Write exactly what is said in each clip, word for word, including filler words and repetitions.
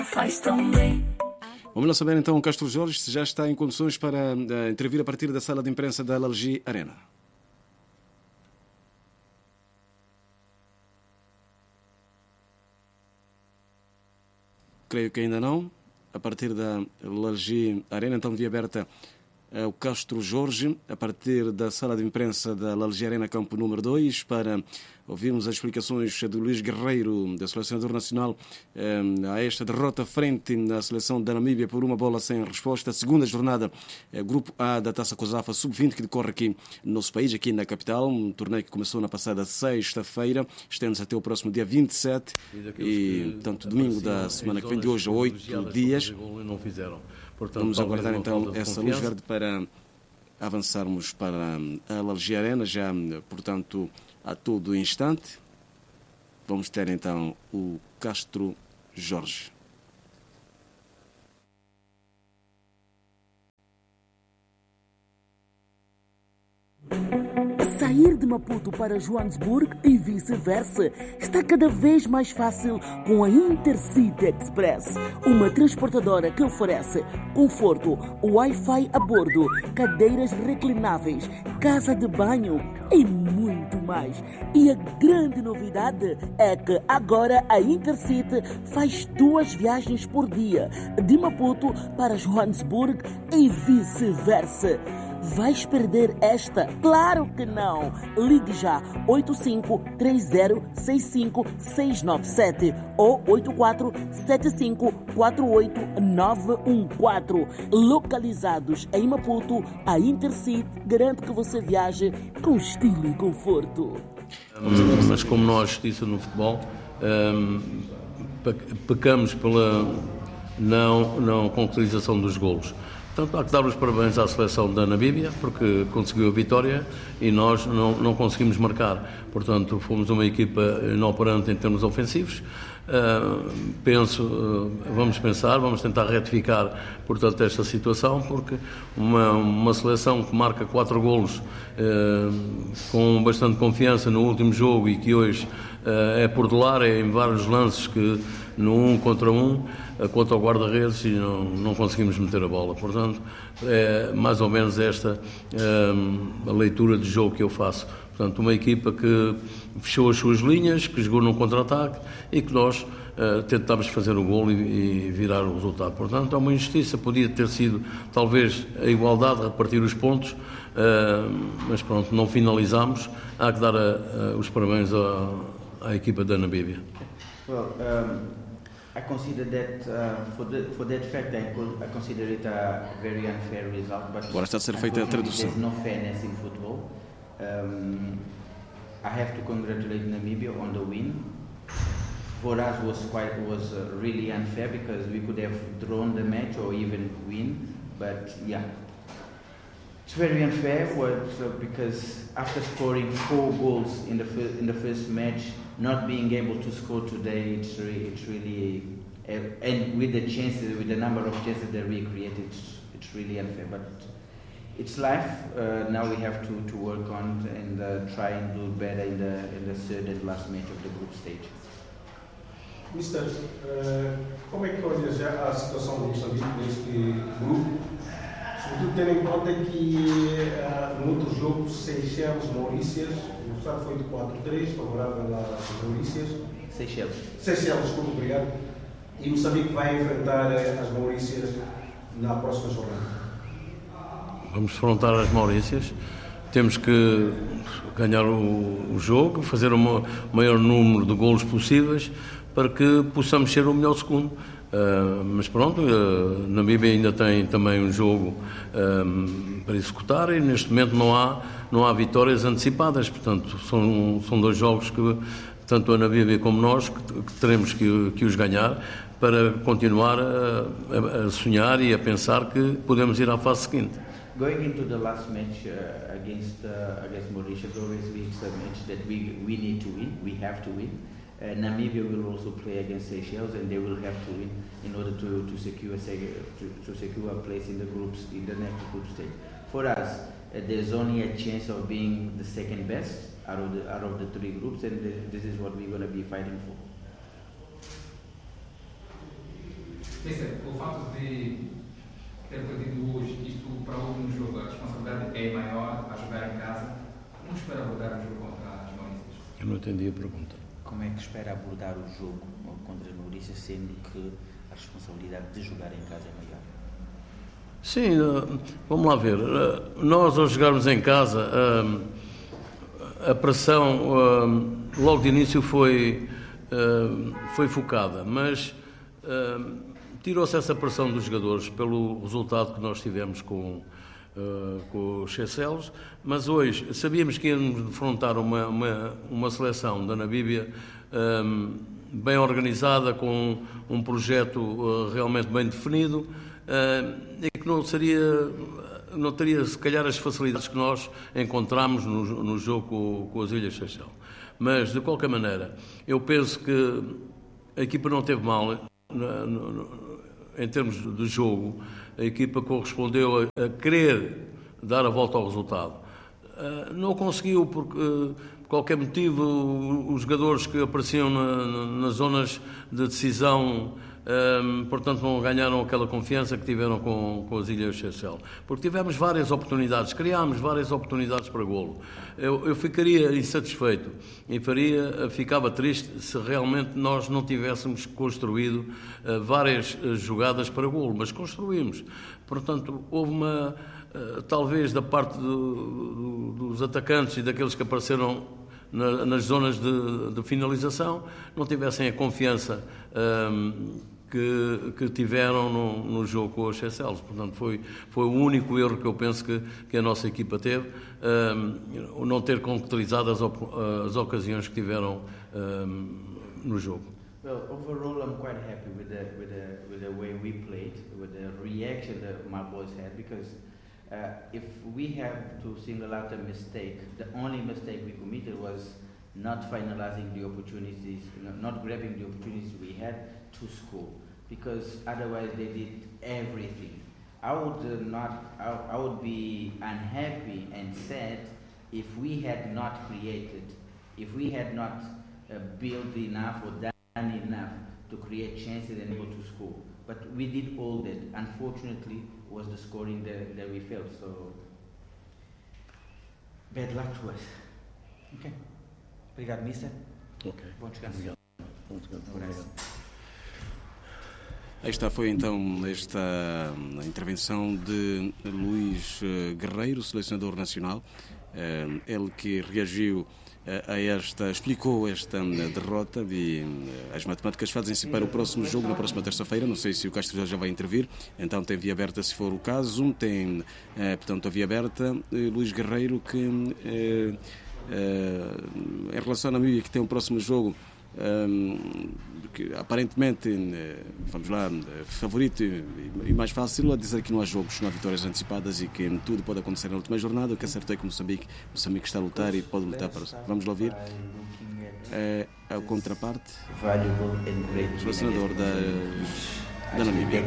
faz tão bem. Vamos lá saber então, Castro Jorge, se já está em condições para uh, intervir a partir da sala de imprensa da Al Algi Arena. Creio que ainda não. A partir da Al Algi Arena, então, via aberta uh, o Castro Jorge, a partir da sala de imprensa da Al Algi Arena, campo número dois, para ouvirmos as explicações do Luís Guerreiro, da selecionador nacional, a esta derrota frente à seleção da Namíbia por uma bola sem resposta. A segunda jornada, Grupo A da Taça COSAFA sub vinte, que decorre aqui no nosso país, aqui na capital. Um torneio que começou na passada sexta-feira, estende-se até o próximo dia vinte e sete e, portanto, domingo da semana que vem, de hoje a oito dias. Vamos aguardar então essa luz verde para avançarmos para a Al Algi Arena, já, portanto, a todo instante. Vamos ter então o Castro Jorge. Sair de Maputo para Joanesburgo e vice-versa está cada vez mais fácil com a Intercity Express, uma transportadora que oferece conforto, Wi-Fi a bordo, cadeiras reclináveis, casa de banho e muito mais. E a grande novidade é que agora a Intercity faz duas viagens por dia, de Maputo para Joanesburgo e vice-versa. Vais perder esta? Claro que não! Ligue já oito cinco três zero seis cinco seis nove sete ou oito quatro sete cinco quatro oito nove um quatro. Localizados em Maputo, a Intercity garante que você viaje com estilo e conforto. Mas como nós, justiça no futebol, pecamos pela não, não concretização dos golos. Portanto, há que dar os parabéns à seleção da Namíbia, porque conseguiu a vitória e nós não, não conseguimos marcar. Portanto, fomos uma equipa inoperante em termos ofensivos. Uh, penso, uh, vamos pensar, vamos tentar retificar, portanto, esta situação, porque uma, uma seleção que marca quatro golos uh, com bastante confiança no último jogo e que hoje uh, é por delar, é em vários lances que no um contra um, contra o guarda-redes, e não, não conseguimos meter a bola. Portanto, é mais ou menos esta é, a leitura de jogo que eu faço. Portanto, uma equipa que fechou as suas linhas, que jogou num contra-ataque e que nós é, tentámos fazer o golo e, e virar o resultado. Portanto, é uma injustiça. Podia ter sido, talvez, a igualdade, repartir os pontos, é, mas pronto, não finalizámos. Há que dar a, a, os parabéns à, à equipa da Namíbia. Well, um... I consider that uh, for, the, for that fact I, I consider it a very unfair result, but agora está a ser feita a tradução. There's no fairness in football. Um, I have to congratulate Namibia on the win. For us was quite was uh, really unfair because we could have drawn the match or even win, but yeah, it's very unfair. What, uh, because after scoring four goals in the fir- in the first match, not being able to score today, it's really, it's really uh, and with the chances, with the number of chances that we created, it's, it's really unfair. But it's life. Uh, now we have to, to work on and uh, try and do better in the in the third and last match of the group stage. Mister, uh, como é que olhas já a situação do Moçambique neste grupo? Sobretudo tendo em conta que uh, no outro jogo, Seychelles, Maurícias, o resultado foi de quatro a três, favorável às Maurícias. Seychelles. Seychelles, desculpa, obrigado. E Moçambique vai enfrentar as Maurícias na próxima jornada. Vamos enfrentar as Maurícias. Temos que ganhar o, o jogo, fazer o maior número de golos possíveis para que possamos ser o melhor segundo. Uh, mas pronto, uh, Namíbia ainda tem também um jogo uh, para executar e neste momento não há, não há vitórias antecipadas, portanto são, são dois jogos que tanto a Namíbia como nós que, que teremos que, que os ganhar para continuar a, a, a sonhar e a pensar que podemos ir à fase seguinte. Going into the last match uh, against uh, against Mauritius, obviously it's a match that we we need to win, we have to win. Uh, Namibia will also play against Seychelles, and they will have to win in order to to secure a to, to secure a place in the groups in the next group stage. For us, uh, there's only a chance of being the second best out of the out of the three groups, and the, this is what we're going to be fighting for. Mister, o fato de ter perdido hoje, isto para o último jogo, a responsabilidade é maior a jogar em casa. Como espera abordar o jogo contra as Maurícias? Eu não entendi a pergunta. Como é que espera abordar o jogo contra as Maurícias, sendo que a responsabilidade de jogar em casa é maior? Sim, vamos lá ver. Nós, ao jogarmos em casa, a pressão logo de início foi, foi focada, mas tirou-se essa pressão dos jogadores pelo resultado que nós tivemos com, com os Seychelles, mas hoje sabíamos que íamos defrontar uma, uma, uma seleção da Namíbia bem organizada, com um projeto realmente bem definido, e que não seria, não teria se calhar as facilidades que nós encontramos no, no jogo com, com as Ilhas Seychelles. Mas, de qualquer maneira, eu penso que a equipa não teve mal na, no, em termos de jogo. A equipa correspondeu a, a querer dar a volta ao resultado. Uh, não conseguiu porque, uh, por qualquer motivo, os jogadores que apareciam na, na, nas zonas de decisão, um, portanto, não ganharam aquela confiança que tiveram com, com as Ilhas Seychelles. Porque tivemos várias oportunidades, criámos várias oportunidades para golo. Eu, eu ficaria insatisfeito e faria, ficava triste se realmente nós não tivéssemos construído uh, várias uh, jogadas para golo, mas construímos. Portanto, houve uma... Uh, talvez da parte do, do, dos atacantes e daqueles que apareceram na, nas zonas de, de finalização, não tivessem a confiança um, que, que tiveram no, no jogo com os Seychelles. Portanto, foi, foi o único erro que eu penso que, que a nossa equipa teve, um, não ter concretizado as, as ocasiões que tiveram um, no jogo. Well, overall, I'm quite happy with the, with the, with the way we played, with the reaction that my boys had, because Uh, if we have to single out a mistake, the only mistake we committed was not finalizing the opportunities, not grabbing the opportunities we had to score, because otherwise they did everything. I would uh, not, I, I would be unhappy and sad if we had not created, if we had not uh, built enough or done enough to create chances and able to score. But we did all that. Unfortunately, was the scoring that, that we failed. So, bad luck to us. Okay. Obrigado, mister. Ok. Bom descanso. Obrigado. Bom descanso. Obrigado. Aí está, foi então esta intervenção de Luís Guerreiro, selecionador nacional. Ele que reagiu a esta, explicou esta derrota e as matemáticas fazem-se para o próximo jogo, na próxima terça-feira. Não sei se o Castro já vai intervir, então tem via aberta se for o caso. Tem, portanto, a via aberta. Luís Guerreiro, que em relação à Namíbia, que tem o próximo jogo, que aparentemente, vamos lá, favorito e mais fácil, a dizer que não há jogos, não há vitórias antecipadas e que tudo pode acontecer na última jornada. O que é certo é que Moçambique, Moçambique está a lutar e pode lutar para... Vamos lá ouvir. É a contraparte, o selecionador da, da Namíbia.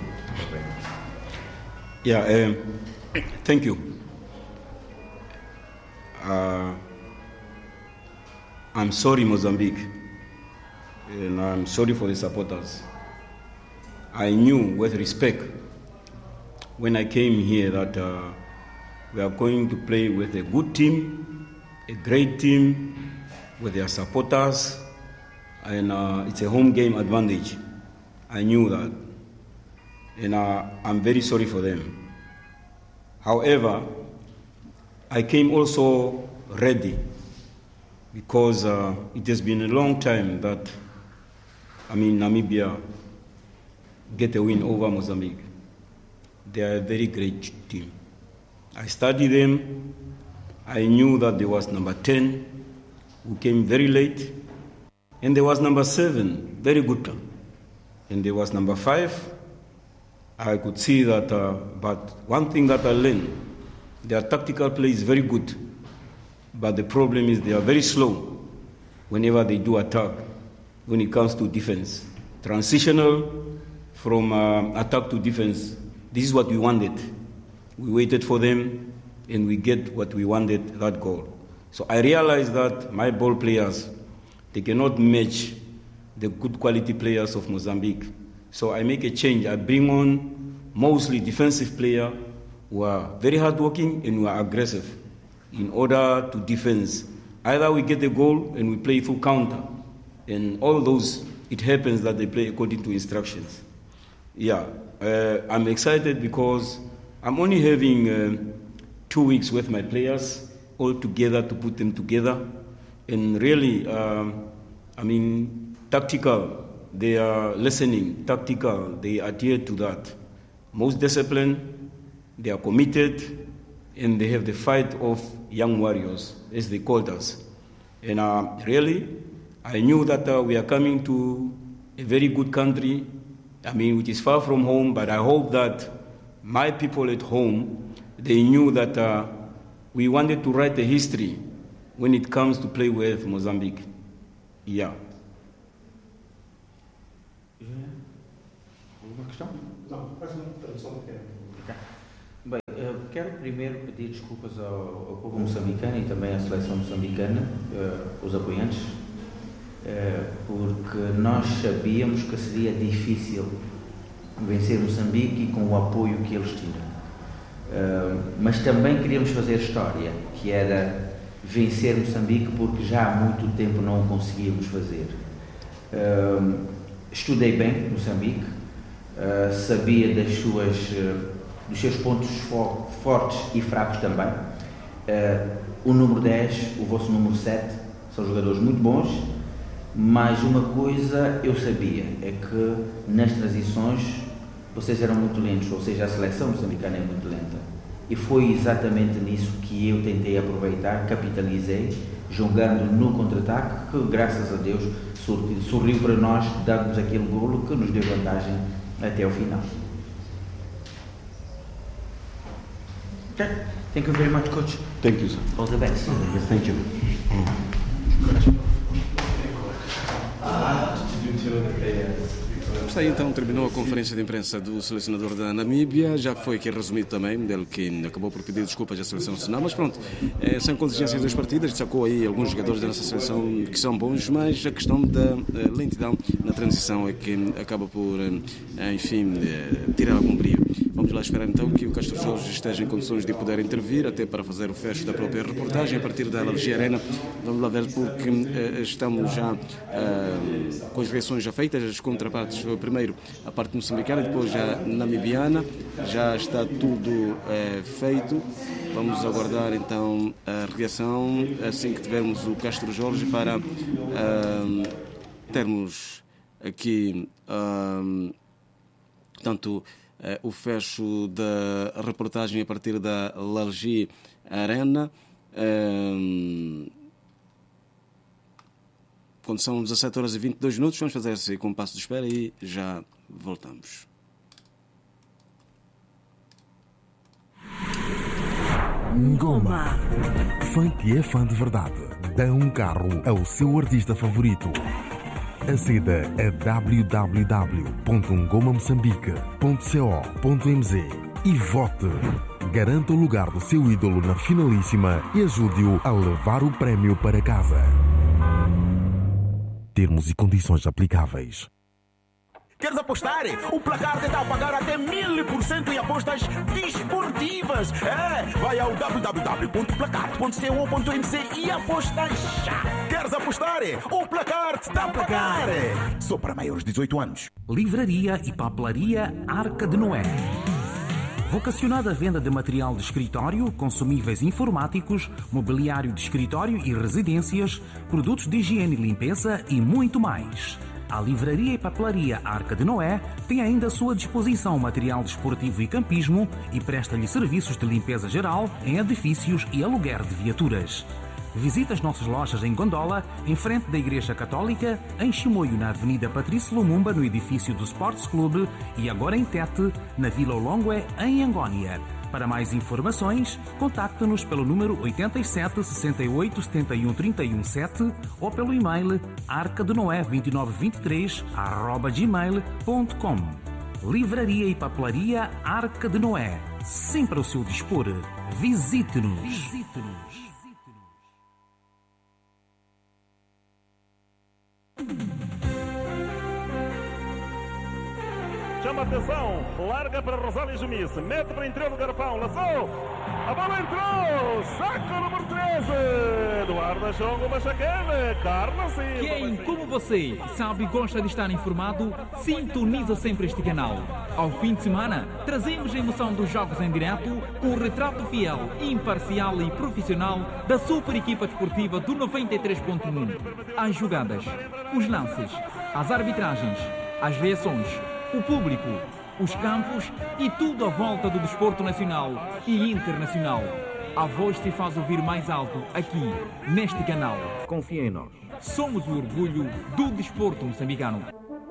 Yeah, um, thank you. Uh, I'm sorry, Mozambique. And I'm sorry for the supporters. I knew with respect when I came here that uh, we are going to play with a good team, a great team, with their supporters, and uh, it's a home game advantage. I knew that. And uh, I'm very sorry for them. However, I came also ready because uh, it has been a long time that I mean, Namibia get a win over Mozambique. They are a very great team. I studied them. I knew that there was number ten, who came very late, and there was number seven, very good. And there was number five. I could see that, uh, but one thing that I learned, their tactical play is very good, but the problem is they are very slow whenever they do attack. When it comes to defense, transitional from uh, attack to defense, this is what we wanted. We waited for them, and we get what we wanted, that goal. So I realized that my ball players, they cannot match the good quality players of Mozambique. So I make a change. I bring on mostly defensive players who are very hardworking and who are aggressive in order to defend. Either we get a goal and we play through counter, and all those, it happens that they play according to instructions. Yeah, uh, I'm excited because I'm only having uh, two weeks with my players all together to put them together. And really, um, I mean, tactical, they are listening, tactical, they adhere to that. Most disciplined, they are committed, and they have the fight of young warriors, as they called us. And uh, really, I knew that uh, we are coming to a very good country, I mean, which is far from home, but I hope that my people at home, they knew that uh, we wanted to write a history when it comes to play with Mozambique. Yeah. Alguma questão? Não, faz uma tradução do que é. Bem, uh, quero primeiro pedir desculpas ao, ao povo moçambicano e também à seleção moçambicana, uh, os apoiantes, uh, porque nós sabíamos que seria difícil vencer Moçambique com o apoio que eles tinham. Uh, mas também queríamos fazer história, que era vencer Moçambique, porque já há muito tempo não o conseguíamos fazer. Uh, estudei bem Moçambique, uh, sabia das suas... Uh, dos seus pontos fo- fortes e fracos também. Uh, o número dez, o vosso número sete, são jogadores muito bons, mas uma coisa eu sabia, é que nas transições vocês eram muito lentos, ou seja, a seleção moçambicana é muito lenta. E foi exatamente nisso que eu tentei aproveitar, capitalizei, jogando no contra-ataque, que graças a Deus sorriu para nós, dando-nos aquele golo que nos deu vantagem até ao final. Okay. Thank you very much, Coach. Thank you, sir. All the best. Yes, thank you. Está aí então, terminou a conferência de imprensa do selecionador da Namíbia, já foi aqui resumido também, dele que acabou por pedir desculpas à seleção nacional, mas pronto, é, são contingências das partidas, destacou aí alguns jogadores da nossa seleção que são bons, mas a questão da uh, lentidão na transição é que acaba por, uh, enfim, uh, tirar algum brilho. Vamos lá esperar então que o Castro Jorge esteja em condições de poder intervir, até para fazer o fecho da própria reportagem a partir da L G Arena. Vamos lá ver, porque uh, estamos já uh, com as reações já feitas, as contrapartes, primeiro a parte moçambicana, depois já namibiana, já está tudo uh, feito. Vamos aguardar então a reação assim que tivermos o Castro Jorge para uh, termos aqui uh, tanto Uh, o fecho da reportagem a partir da L G Arena. Uh, quando são dezassete horas e vinte e dois minutos, vamos fazer esse compasso de espera e já voltamos. Ngoma. Fã que é fã de verdade. Dá um carro ao seu artista favorito. Aceda a w w w ponto ngoma moçambique ponto co ponto m z e vote. Garanta o lugar do seu ídolo na finalíssima e ajude-o a levar o prémio para casa. Termos e condições aplicáveis. Queres apostar? O Placar está a pagar até mil por cento em apostas desportivas. É, vai ao w w w ponto placar ponto co ponto m z e aposta já. Queres apostar? O Placar está a pagar. Só para maiores de dezoito anos. Livraria e papelaria Arca de Noé. Vocacionada à venda de material de escritório, consumíveis informáticos, mobiliário de escritório e residências, produtos de higiene e limpeza e muito mais. A Livraria e Papelaria Arca de Noé tem ainda à sua disposição material desportivo e campismo e presta-lhe serviços de limpeza geral em edifícios e aluguer de viaturas. Visite as nossas lojas em Gondola, em frente da Igreja Católica, em Chimoio, na Avenida Patrício Lumumba, no edifício do Sports Club, e agora em Tete, na Vila Olongue, em Angónia. Para mais informações, contacte-nos pelo número oito sete, seis oito, sete um, três um sete ou pelo e-mail arca de noé dois nove dois três arroba gmail ponto com. Livraria e Papelaria Arca de Noé. Sempre ao seu dispor. Visite-nos. Visite-nos. chama a atenção, larga para Rosália Jumice, mete para interior do garrafão, laçou, a bola entrou, saca o número treze, Eduardo Chongo Machacane, Carlos Silva. Quem, como você, sabe e gosta de estar informado, sintoniza sempre este canal. Ao fim de semana, trazemos a emoção dos jogos em direto com o retrato fiel, imparcial e profissional da super equipa desportiva do noventa e três ponto um. As jogadas, os lances, as arbitragens, as reações, o público, os campos e tudo à volta do desporto nacional e internacional. A voz se faz ouvir mais alto aqui, neste canal. Confia em nós. Somos o orgulho do desporto moçambicano.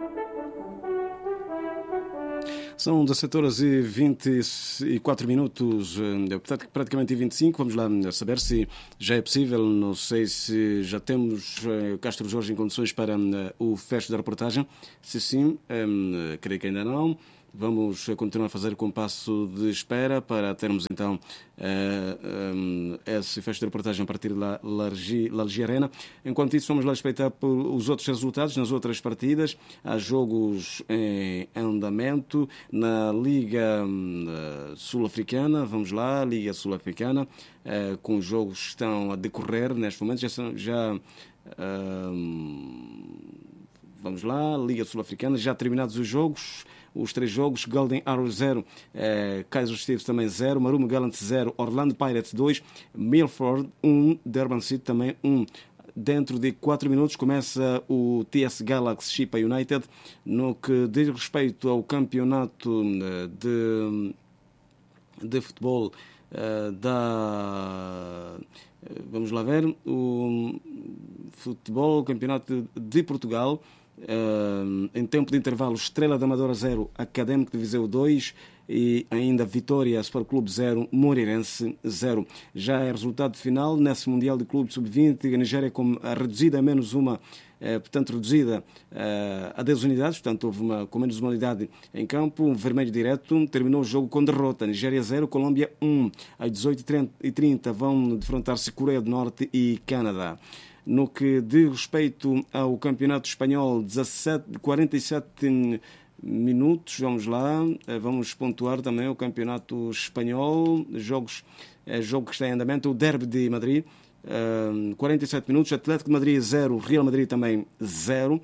São dezassete horas e vinte e quatro minutos, praticamente vinte e cinco. Vamos lá saber se já é possível. Não sei se já temos Castro Jorge em condições para o fecho da reportagem. Se sim, creio que ainda não. Vamos continuar a fazer compasso de espera para termos então uh, um, esse fecho de reportagem a partir da Lalgi Arena. Enquanto isso, vamos lá respeitar os outros resultados nas outras partidas. Há jogos em andamento na Liga uh, Sul-Africana. Vamos lá, Liga Sul-Africana, uh, com os jogos que estão a decorrer neste momento. Já são, já, uh, vamos lá, Liga Sul-Africana, já terminados os jogos. Os três jogos: Golden Arrows zero, eh, Kaizer Chiefs também zero, Marumo Gallants zero, Orlando Pirates dois, Milford um, Durban City também um. Dentro de quatro minutos começa o T S Galaxy Chipa United. No que diz respeito ao campeonato de, de futebol uh, da... Vamos lá ver. O futebol, campeonato de, de Portugal. Uh, em tempo de intervalo, Estrela da Amadora zero, Académico de Viseu dois e ainda Vitória Sport Clube zero, Moreirense zero. Já é resultado final nesse Mundial de Clube sub vinte, a Nigéria com a reduzida a menos uma, eh, portanto reduzida eh, a dez unidades, portanto houve uma, com menos uma unidade em campo, um vermelho direto, terminou o jogo com derrota. Nigéria zero, Colômbia um. Às dezoito e trinta vão defrontar-se Coreia do Norte e Canadá. No que diz respeito ao Campeonato Espanhol, dezassete, quarenta e sete minutos, vamos lá, vamos pontuar também o Campeonato Espanhol, jogos, jogo que está em andamento, o Derby de Madrid, quarenta e sete minutos, Atlético de Madrid zero, Real Madrid também zero.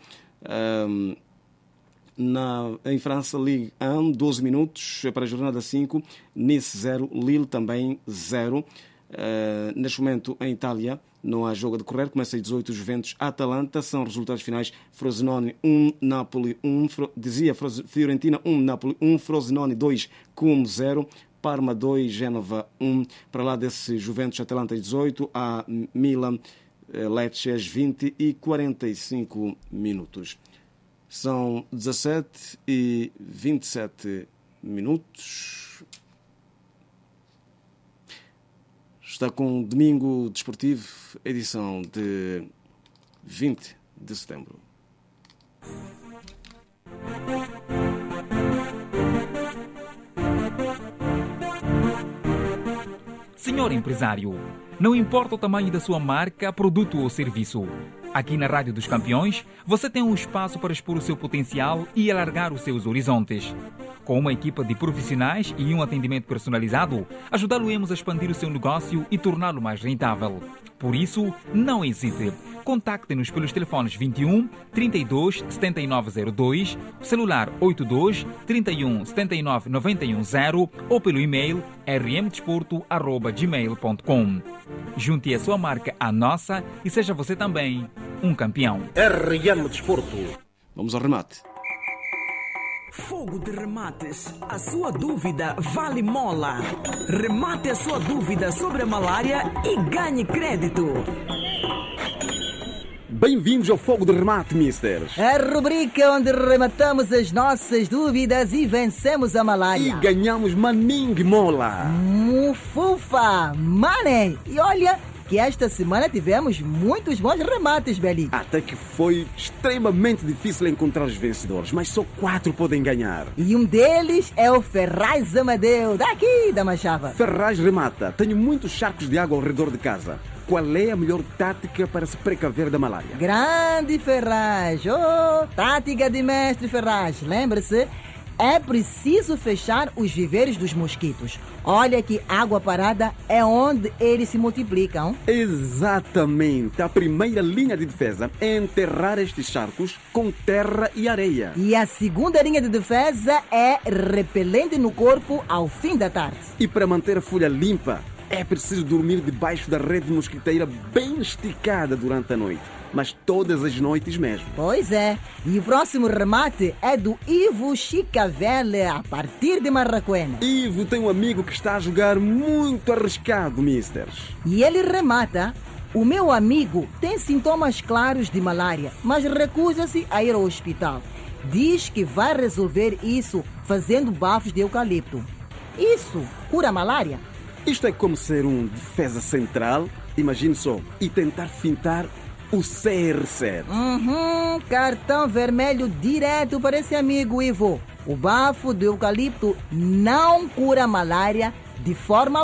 Na, em França, Ligue um, doze minutos para a jornada cinco, Nice zero, Lille também zero. Neste momento, em Itália, não há jogo a decorrer. Começa às dezoito, Juventus Atalanta. São resultados finais: Frosinone um, Napoli um, Fro... dizia Fiorentina um, Napoli um, Frosinone dois, Como zero, Parma dois, Génova um. Para lá desse Juventus Atalanta às dezoito, há Milan Lecce às vinte e quarenta e cinco minutos. São dezassete e vinte e sete minutos. Está com o Domingo Desportivo, edição de vinte de setembro. Senhor empresário, não importa o tamanho da sua marca, produto ou serviço. Aqui na Rádio dos Campeões, você tem um espaço para expor o seu potencial e alargar os seus horizontes. Com uma equipa de profissionais e um atendimento personalizado, ajudá-lo-emos a expandir o seu negócio e torná-lo mais rentável. Por isso, não hesite. Contacte-nos pelos telefones vinte e um, trinta e dois, setenta e nove zero dois, celular oitenta e dois, trinta e um, setenta e nove, noventa e um zero ou pelo e-mail r m desporto arroba gmail ponto com. Junte a sua marca à nossa e seja você também um campeão. R M Desporto. Vamos ao remate. Fogo de Remates. A sua dúvida vale mola. Remate a sua dúvida sobre a malária e ganhe crédito. Bem-vindos ao Fogo de Remate, misters. A rubrica onde rematamos as nossas dúvidas e vencemos a malária. E ganhamos maning mola. Mufufa, money. E olha que esta semana tivemos muitos bons remates, Beli. Até que foi extremamente difícil encontrar os vencedores, mas só quatro podem ganhar. E um deles é o Ferraz Amadeu, daqui da Machava. Ferraz remata. Tenho muitos sacos de água ao redor de casa. Qual é a melhor tática para se precaver da malária? Grande Ferraz. Oh, tática de mestre Ferraz. Lembre-se é preciso fechar os viveiros dos mosquitos. Olha que água parada é onde eles se multiplicam. Exatamente. A primeira linha de defesa é enterrar estes charcos com terra e areia. E a segunda linha de defesa é repelente no corpo ao fim da tarde. E para manter a folha limpa, é preciso dormir debaixo da rede mosquiteira bem esticada durante a noite. Mas todas as noites mesmo. Pois é. E o próximo remate é do Ivo Chicavelle, a partir de Marraquena. Ivo tem um amigo que está a jogar muito arriscado, misters. E ele remata: o meu amigo tem sintomas claros de malária, mas recusa-se a ir ao hospital. Diz que vai resolver isso fazendo bafos de eucalipto. Isso cura a malária? Isto é como ser um defesa central, imagine só, e tentar fintar o C R sete. Uhum, cartão vermelho direto para esse amigo, Ivo. O bafo do eucalipto não cura a malária de forma